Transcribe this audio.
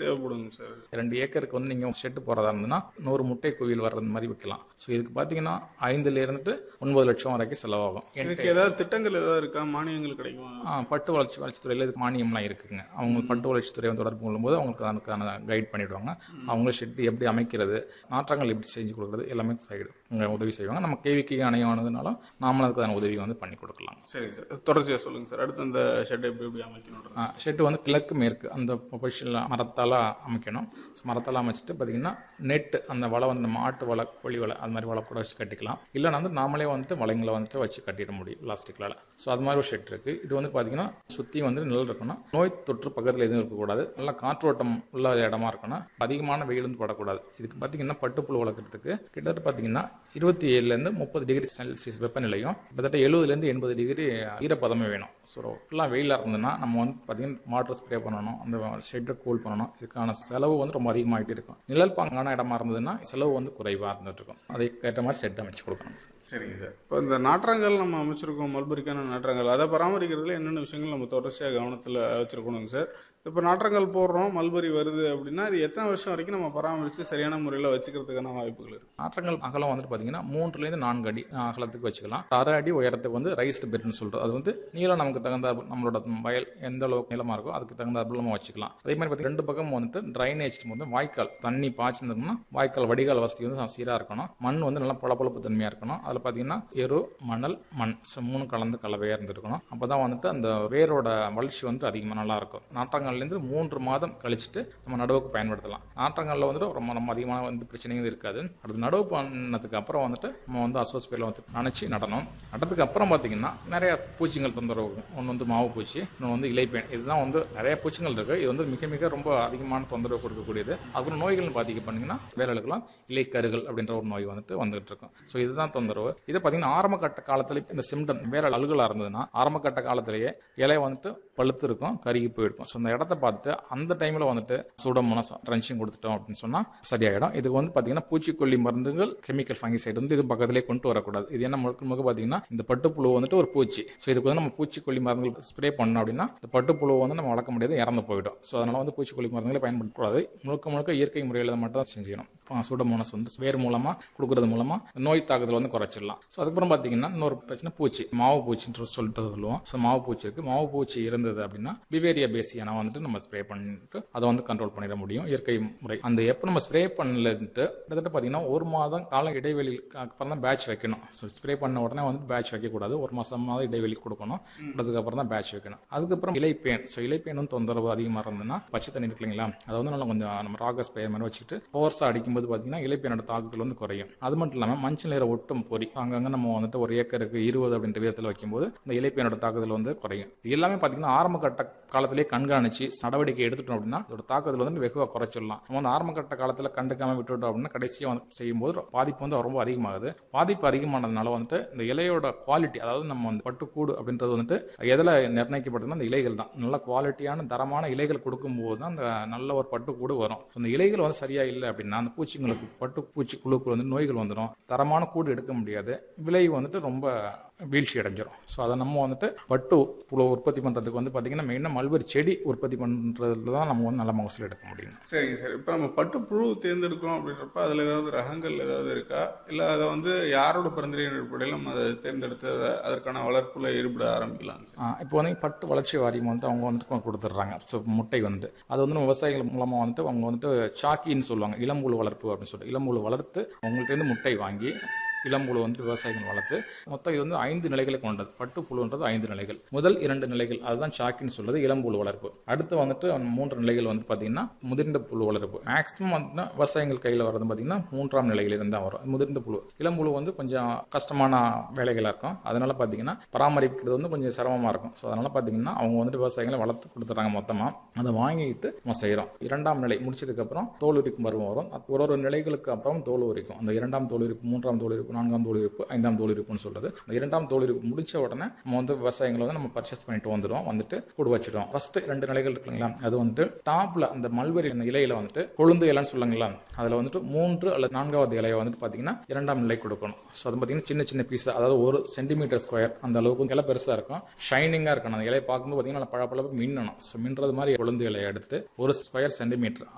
தேவைப்படுங்க sir? 2 ஏக்கருக்கு வந்து நீங்க ஷெட் போறதா இருந்ததுன்னா 100 முட்டை குயில் வர்றது மாதிரி வைக்கலாம். ஸோ இதுக்கு பார்த்தீங்கன்னா 5ல இருந்து 9 லட்சம் வரைக்கும் செலவாகும். இதுக்கு ஏதாவது திட்டங்கள் ஏதாவது இருக்கா? மானியங்கள் கிடைக்குமா? பட்டு வளர்ச்சித்துறையில் இதுக்கு மானியம்லாம் இருக்குங்க. அவங்க பட்டு வளர்ச்சித்துறை தொடர்பு கொள்ளும்போது அவங்களுக்கு அதுக்கான கைட் பண்ணிவிடுவாங்க. அவங்க ஷெட் எப்படி அமைக்கிறது, நாற்றங்கள் எப்படி செஞ்சு கொடுக்குறது எல்லாமே சைடு உதவி செய்வாங்க. நம்ம கேவிக்கு அணையானதுனாலும் நாமளும் அதுக்கான உதவி வந்து பண்ணி கொடுக்கலாம். சரிங்க சார், தொடர்ச்சியாக சொல்லுங்கள் சார். அடுத்து அந்த ஷெட்டை எப்படி அமைக்கணும்? ஷெட்டு வந்து கிழக்கு மேற்கு அந்த பொசிஷனில் மரத்தால் அமைக்கணும். ஸோ மரத்தால் அமைச்சிட்டு பார்த்தீங்கன்னா நெட்டு அந்த வலை வந்து நம்ம ஆட்டு வலை, கோழி வலை அது மாதிரி வலை கூட வச்சு கட்டிக்கலாம். இல்லைனா வந்து நாமளே வந்துட்டு வலைங்களை வந்துட்டு வச்சு கட்டிட முடியும் பிளாஸ்டிக்லால். ஸோ அது மாதிரி ஒரு ஷெட் இருக்குது. இது வந்து பார்த்தீங்கன்னா சுற்றி வந்து நிழல் இருக்கணும், நோய் தொற்று பக்கத்தில் எதுவும் இருக்கக்கூடாது, நல்லா காற்றோட்டம் உள்ள இடமா இருக்கணும், அதிகமான வெயில் வந்து படக்கூடாது. இதுக்கு பார்த்தீங்கன்னா பட்டுப்புழு வளர்க்குறதுக்கு கிட்டத்தட்ட பார்த்தீங்கன்னா 27லேருந்து 30 டிகிரி செல்சியஸ் வெப்பநிலையும் கிட்டத்தட்ட 70லேருந்து 80 டிகிரி ஈரப்பதமே வேணும். ஸோ ஃபுல்லாக வெயிலாக இருந்ததுன்னா நம்ம வந்து பார்த்தீங்கன்னா வாட்டர் ஸ்ப்ரே பண்ணணும், அந்த ஷெட்டை கூல் பண்ணணும். இதுக்கான செலவு வந்து ரொம்ப அதிகமாகிட்டே இருக்கும். நிழல் பாங்கான இடமா இருந்ததுன்னா செலவு வந்து குறைவாக இருந்துட்டு இருக்கும். அதுக்கேற்ற மாதிரி ஷெட் அமைச்சு கொடுக்கணும் சார். சரிங்க சார். இப்போ இந்த நாற்றங்கள் நம்ம அமைச்சிருக்கோம், மல்பரிக்கான நாற்றங்கள், அதை பராமரிக்கிறதுல என்னென்ன விஷயங்கள் நம்ம தொடர்ச்சியாக கவனத்தில் வச்சுருக்கணுங்க சார்? இப்போ நாற்றங்கள் போடுறோம், மல்பரி வருது அப்படின்னா அது எத்தனை வருஷம் வரைக்கும் நம்ம பராமரித்து சரியான முறையில் வச்சுக்கிறதுக்கான வாய்ப்புகள் இருக்குது? நாற்றங்கள் அகலம் வந்துட்டு பார்த்தீங்கன்னா 3லேருந்து 4 அடி அகலத்துக்கு வச்சுக்கலாம். 6 அடி உயரத்துக்கு வந்து ரைஸ்டு பெட்னு சொல்கிறோம். அது வந்து நீளம் நமக்கு தகுந்த நம்மளோட வயல் எந்த அளவுக்கு நீளமாக இருக்கோ அதுக்கு தகுந்தாப்புல நம்ம வச்சுக்கலாம். அதே மாதிரி பார்த்தீங்கன்னா 2 பக்கம் வந்துட்டு ட்ரைனேஜ் வந்து வாய்க்கால் தண்ணி பாய்ச்சிருந்தோம்னா வாய்க்கால் வடிகால் வசதி வந்து சீராக இருக்கணும். மண் வந்து நல்லா பளபளப்பு தன்மையாக இருக்கணும். அதில் பார்த்தீங்கன்னா எரு, மணல், மண் 3 கலந்து கலவையாக இருந்துருக்கணும். அப்போ தான் வந்துட்டு அந்த வேரோட வளர்ச்சி வந்து அதிகமாக நல்லா இருக்கும். நாற்றங்கள்லேருந்து 3 மாதம் கழிச்சுட்டு நம்ம நடவுக்கு பயன்படுத்தலாம். நாற்றங்களில் வந்துட்டு ரொம்ப அதிகமான வந்து பிரச்சனைகள் இருக்காது. அடுத்து நடவு பண்ணதுக்கு அப்புறம் வந்துட்டு நம்ம வந்து அசோஸ்பேரில் வந்து நினச்சி நடணும். நட்டதுக்கு அப்புறம் பார்த்தீங்கன்னா நிறைய பூச்சிகள் தொந்தரவு. ஒன்று வந்து மாவு பூச்சி, இன்னொன்று வந்து இலைப்பேன். இதுதான் வந்து நிறைய பூச்சிகள் இருக்குது. இது வந்து மிக மிக ரொம்ப அதிகமான தொந்தரவு கொடுக்கக்கூடியது. அப்புறம் நோய்கள் பார்த்தீங்கன்னா வேலைகளுக்கெல்லாம் இலைக்கருகள் அப்படின்ற ஒரு நோய் வந்துட்டு இருக்கும். ஸோ இதுதான் தொந்தரவு. இதை பார்த்தீங்கன்னா ஆரம்ப கட்ட காலத்தில் இந்த சிம்டம் வேற அழுகலாக இருந்ததுன்னா ஆரம்ப கட்ட காலத்திலேயே இலை வந்துட்டு பழுத்து இருக்கும், கருகி போயிருக்கும். ஸோ அந்த இடத்த பார்த்துட்டு அந்த டைமில் வந்துட்டு சூடோமோனாஸ் ட்ரென்ச்சிங் கொடுத்துட்டோம் அப்படின்னு சொன்னால் சரியாயிடும். இதுக்கு வந்து பார்த்தீங்கன்னா பூச்சிக்கொல்லி மருந்துகள், கெமிக்கல் ஃபங்கிசைடு வந்து இது பக்கத்திலே கொண்டு வரக்கூடாது. இது என்ன முழுக்க பார்த்தீங்கன்னா இந்த பட்டுப்புழு வந்துட்டு ஒரு பூச்சி. ஸோ இதுக்கு வந்து நம்ம பூச்சிக்கொல்லி மருந்துகள் ஸ்ப்ரே பண்ணோம் அப்படின்னா இந்த பட்டுப்புழு வந்து நம்ம வளர்க்க முடியாது, இறந்து போயிடும். ஸோ அதனால வந்து பூச்சிக்கொல்லி மருந்துகளை பயன்படுத்தக்கூடாது. முழுக்க இயற்கை முறையில் மட்டும் தான் செஞ்சுக்கணும். சூடோமோனாஸ் வந்து வேர் மூலமாக கொடுக்கறது மூலமாக நோய் தாக்குதல் வந்து குறைச்சிடலாம். ஸோ அதுக்கப்புறம் பார்த்தீங்கன்னா இன்னொரு பிரச்சனை பூச்சி, மாவு பூச்சின்னு சொல்லிட்டு சொல்லுவோம். ஸோ மாவு பூச்சி இருக்குது. மாவு பூச்சி இருந்தது அப்படின்னா பிவேரியா பேசியானா வந்துட்டு நம்ம ஸ்ப்ரே பண்ணிட்டு அதை வந்து கண்ட்ரோல் பண்ணிட முடியும் இயற்கை முறை. அந்த எப்போ நம்ம ஸ்ப்ரே பண்ணலன்ட்டு கிட்டத்தட்ட பார்த்தீங்கன்னா 1 மாதம் கால இடைவெளிக்கு அப்புறம் தான் பேட்ச் வைக்கணும். ஸோ ஸ்ப்ரே பண்ண உடனே வந்து பேட்ச் வைக்கக்கூடாது. 1 மாதமாவது இடைவெளி கொடுக்கணும். அதுக்கப்புறம் தான் பேட்ச் வைக்கணும். அதுக்கப்புறம் இலைப்பேன். ஸோ இலைப்பேன் வந்து தொந்தரவு அதிகமாக இருந்ததுன்னா பச்சை தண்ணி இருக்கு இல்லைங்களா, அதை வந்து நல்லா கொஞ்சம் நம்ம ராக ஸ்ப்ரே மாதிரி வச்சுட்டு ஃபோர்ஸாக அடிக்கும்போது பார்த்தீங்கன்னா இலைப்பேனோட தாக்குதல் வந்து குறையும். அது மட்டும் இல்லாமல் மஞ்சள் நிற ஒட்டும் பொறி அங்கங்கே நம்ம வந்துட்டு 1 ஏக்கருக்கு 20 அப்படின்ற விதத்தில் வைக்கும்போது இந்த இலைப்பேனோட தாக்குதல் வந்து குறையும். இது எல்லாமே பார்த்தீங்கன்னா ஆரம்ப கட்ட காலத்திலே கண்காணிச்சு நடவடிக்கை எடுத்துட்டோம் அப்படின்னா இதோட தாக்குதல் வந்து வெகுவாக குறைச்சிடலாம். நம்ம வந்து ஆரம்ப கட்ட காலத்தில் கண்டுக்காம விட்டுட்டோம் அப்படின்னா கடைசியாக வந்து செய்யும்போது பாதிப்பு வந்து ரொம்ப அதிகமாகுது. பாதிப்பு அதிகமானதுனால வந்துட்டு இந்த இலையோட குவாலிட்டி, அதாவது நம்ம வந்து பட்டுக்கூடு அப்படின்றது வந்துட்டு எதில் நிர்ணயிக்கப்படுதுன்னா அந்த இலைகள் தான். நல்ல குவாலிட்டியான தரமான இலைகள் கொடுக்கும்போது தான் அந்த நல்ல ஒரு பட்டுக்கூடு வரும். அந்த இலைகள் வந்து சரியா இல்லை அப்படின்னா அந்த பூச்சிங்களுக்கு பட்டு பூச்சி குழுக்கள் வந்து நோய்கள் வந்துடும். தரமான கூடு எடுக்க முடியாது. விலை வந்துட்டு ரொம்ப வீழ்ச்சி அடைஞ்சிடும். ஸோ அதை நம்ம வந்துட்டு பட்டு புழு உற்பத்தி பண்ணுறதுக்கு வந்து பார்த்தீங்கன்னா மெயினாக மல்பரி செடி உற்பத்தி பண்ணுறதுல தான் நம்ம வந்து நல்ல மகசூல் எடுக்க முடியும். சரிங்க சார். இப்போ நம்ம பட்டு புழு தேர்ந்தெடுக்கிறோம் அப்படின்றப்ப அதில் ஏதாவது ரகங்கள் ஏதாவது இருக்கா, இல்லை அதை வந்து யாரோட பரிந்துரையின் அடிப்படையில் நம்ம அதை தேர்ந்தெடுத்து அதற்கான வளர்ப்புல ஈடுபட ஆரம்பிக்கலாம்? இப்போ வந்து பட்டு வளர்ச்சி வாரியம் வந்துட்டு அவங்க வந்துட்டு கொடுத்துட்றாங்க. ஸோ முட்டை வந்துட்டு அது வந்து விவசாயிகள் மூலமாக வந்துட்டு அவங்க வந்துட்டு சாக்கின்னு சொல்லுவாங்க, இளம்புழு வளர்ப்பு அப்படின்னு சொல்லிட்டு இளம்புழு வளர்த்து அவங்கள்ட்ட முட்டை வாங்கி இளம்புழு வந்து விவசாயிகள் வளர்த்து மொத்தம் இது வந்து 5 நிலைகளை கொண்டது. பட்டு புழுன்றது 5 நிலைகள். முதல் 2 நிலைகள் அதுதான் சாக்கின்னு சொல்றது இளம்புழு வளர்ப்பு. அடுத்து வந்துட்டு 3 நிலைகள் வந்து பார்த்தீங்கன்னா முதிர்ந்த புழு வளர்ப்பு. மேக்ஸிமம் வந்து விவசாயிகள் கையில் வர்றது பார்த்தீங்கன்னா 3ஆம் நிலையிலிருந்து தான் வரும் முதிர்ந்த புழு. இளம்புழு வந்து கொஞ்சம் கஷ்டமான வேலைகளாக இருக்கும். அதனால பார்த்தீங்கன்னா பராமரிக்கிறது வந்து கொஞ்சம் சிரமமாக இருக்கும். ஸோ அதனால பார்த்தீங்கன்னா அவங்க வந்துட்டு விவசாயிகளை வளர்த்து கொடுத்துட்றாங்க மொத்தமாக. அதை வாங்கிட்டு நம்ம செய்கிறோம். 2ஆம் நிலை முடிச்சதுக்கப்புறம் தோல் உரிக்கும் பருவம் வரும். ஒரு நிலைகளுக்கு அப்புறம் தோல் உரிக்கும். அந்த 2ஆம் தோல் உரிப்பு, 3ஆம் தோல் உரிப்பு, 4ஆம் தோல் இருப்பு, 5ஆம் தோல் இருப்புன்னு சொல்றது. இந்த 2ஆம் தோல் இருப்பு முடிச்ச உடனே நம்ம வந்து விவசாயிகளை வந்து நம்ம பர்ச்சேஸ் பண்ணிட்டு வந்துடுவோம். வந்துட்டு கூடு வச்சிடுவோம். ஃபர்ஸ்ட் 2 நிலைகள் இருக்குங்களா, அது வந்துட்டு டாப்ல அந்த மல்பரி அந்த இலையில வந்துட்டு கொழுந்து இலைன்னு சொல்லுங்களா, அதுல வந்துட்டு 3 அல்லது 4வது இலையை வந்துட்டு பாத்தீங்கன்னா 2ஆம் நிலை கொடுக்கணும். ஸோ அது பார்த்தீங்கன்னா சின்ன சின்ன பீஸா, அதாவது 1 சென்டிமீட்டர் ஸ்கொயர் அந்த அளவுக்கு இலை பெருசா இருக்கும், ஷைனிங்கா இருக்கணும். அந்த இலையை பார்க்கும்போது பார்த்தீங்கன்னா பழப்பழப்பு மின்னணும். ஸோ மின்றது மாதிரி கொழுந்து இலையை எடுத்துட்டு 1 ஸ்கொயர் சென்டிமீட்டர்